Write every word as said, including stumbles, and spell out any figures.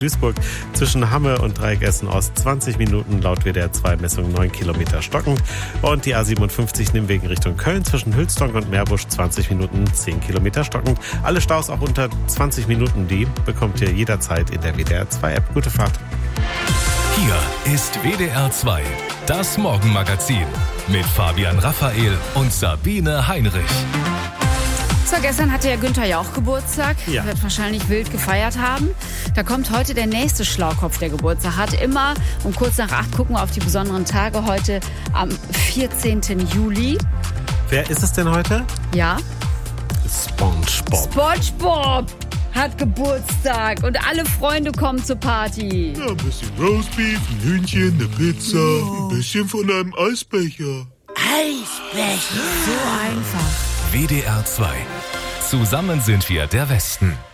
Duisburg zwischen Hamme und Dreigessen Ost zwanzig Minuten, laut W D R zwei Messung neun Kilometer stockend. Und die A siebenundfünfzig Nimmwegen Richtung Köln zwischen Hülsdonk und Meerbusch zwanzig Minuten, zehn Kilometer stockend. Alle Staus auch unter zwanzig Minuten, die bekommt ihr jederzeit in der W D R zwei App. Gute Fahrt. Hier ist W D R zwei, das Morgenmagazin mit Fabian Raphael und Sabine Heinrich. So, gestern hatte ja Günther Jauch Geburtstag, Ja. wird wahrscheinlich wild gefeiert haben. Da kommt heute der nächste Schlaukopf, der Geburtstag hat. Immer um kurz nach acht gucken wir auf die besonderen Tage. Heute am vierzehnten Juli. Wer ist es denn heute? Ja, SpongeBob. SpongeBob hat Geburtstag und alle Freunde kommen zur Party. Ja, ein bisschen Roastbeef, ein Hühnchen, eine Pizza, ein bisschen von einem Eisbecher. So einfach. W D R zwei. Zusammen sind wir der Westen.